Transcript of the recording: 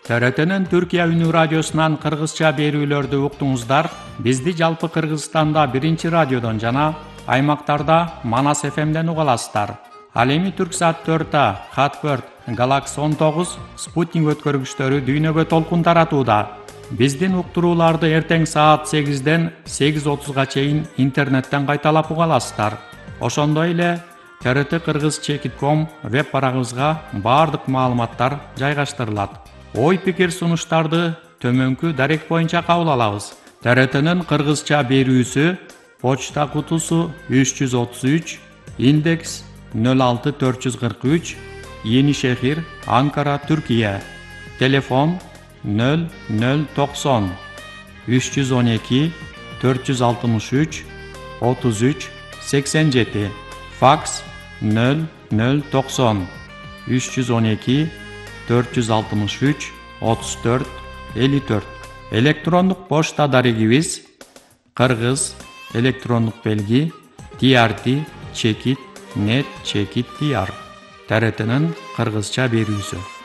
ТРТнын Түркия үнү радиосунан кыргызча берүүлөрдү уктуңуздар. Бизди жалпы Кыргызстанда 1 радиодон жана аймактарда Манас ФМден уга аласыздар. Ал эми Түрксат 4А, Хатберт, Галакс 19, Спутник өткөргүчтөрү дүйнөгө толкун таратууда. Биздин уктурууларды эртең саат 8ден 8:30га чейин интернеттен кайталап уга аласыздар. Ошондой эле TRT-Kırgız.com веб барагыбызга баардык маалыматтар жайгаштырылат. Ой-пикир сунуштарды төмөнкү дарек боюнча кабыл алабыз. TRTнын кыргызча берүүсү почта кутусу 333, индекс 06443, Yenişehir, Ankara, Türkiye. Telefon 0090 312 463 33 87. Faks 0090 312 463 34 54. Elektronduk poçta darigimiz Kırgız elektronduk belgi TRT.net.dr. TRT'nin Kırgızça berүүsü.